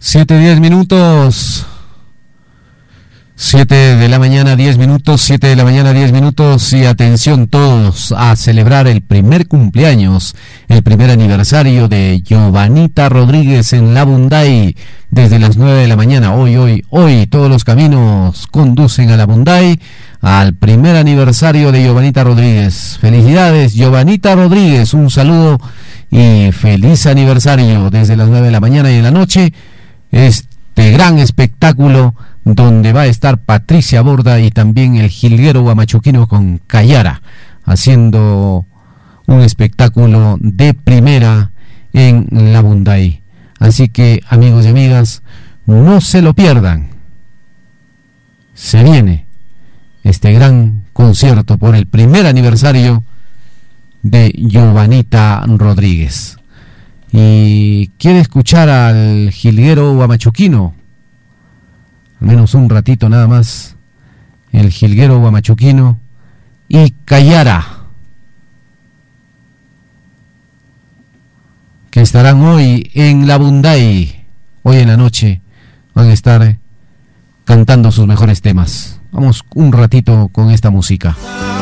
7:10. 7 de la mañana, 10 minutos, 7 de la mañana, 10 minutos, y atención todos a celebrar el primer cumpleaños, el primer aniversario de Giovanita Rodríguez en Labunday, desde las 9 de la mañana. Hoy, todos los caminos conducen a Labunday, al primer aniversario de Giovanita Rodríguez. Felicidades, Giovanita Rodríguez, un saludo y feliz aniversario desde las 9 de la mañana y en la noche. Este gran espectáculo donde va a estar Patricia Borda y también el jilguero guamachuquino con Cayara, haciendo un espectáculo de primera en Labunday. Así que, amigos y amigas, no se lo pierdan. Se viene este gran concierto por el primer aniversario de Giovanita Rodríguez. Y quiere escuchar al jilguero guamachuquino, al menos un ratito nada más, el jilguero guamachuquino y Cayara, que estarán hoy en Labunday. Hoy en la noche van a estar cantando sus mejores temas. Vamos un ratito con esta música.